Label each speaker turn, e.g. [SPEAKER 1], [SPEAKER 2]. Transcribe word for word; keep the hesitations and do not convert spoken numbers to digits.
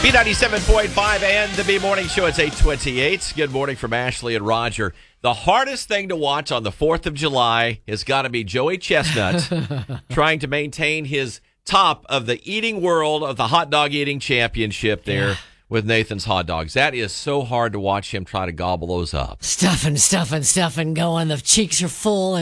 [SPEAKER 1] B ninety-seven point five and the B Morning Show. It's eight twenty-eight. Good morning from Ashley and Roger. The hardest thing to watch on the fourth of July has got to be Joey Chestnut trying to maintain his top of the eating world of the hot dog eating championship there. Yeah. With Nathan's Hot Dogs. That is so hard to watch him try to gobble those up.
[SPEAKER 2] Stuffing, stuffing, stuffing, going. The cheeks are full.